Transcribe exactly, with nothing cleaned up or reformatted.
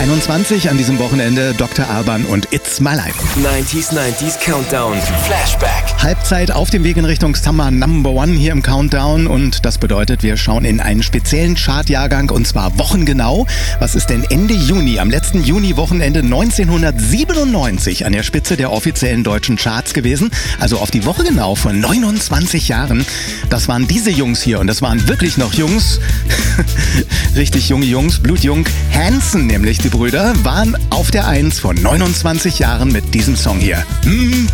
einundzwanzig an diesem Wochenende Doktor Alban und It's My Life. neunziger neunzig Countdown Flashback. Halbzeit auf dem Weg in Richtung Summer Number One hier im Countdown und das bedeutet, wir schauen in einen speziellen Chartjahrgang und zwar wochengenau. Was ist denn Ende Juni, am letzten Juni-Wochenende neunzehnhundertsiebenundneunzig an der Spitze der offiziellen deutschen Charts gewesen? Also auf die Woche genau vor neunundzwanzig Jahren. Das waren diese Jungs hier und das waren wirklich noch Jungs. Richtig junge Jungs, blutjung. Hanson nämlich, die Brüder, waren auf der Eins vor neunundzwanzig Jahren mit diesem Song hier. Mm,